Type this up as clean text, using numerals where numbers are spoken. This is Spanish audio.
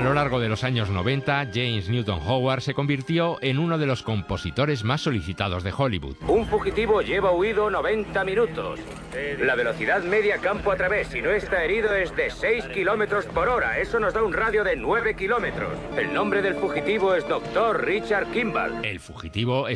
lo largo de los años 90, James Newton Howard se convirtió en uno de los compositores más solicitados de Hollywood. Un fugitivo lleva huido 90 minutos. La velocidad media campo a través, si no está herido, es de 6 kilómetros por hora. Eso nos da un radio de 9 kilómetros. El nombre del fugitivo es Dr. Richard Kimball. El fugitivo es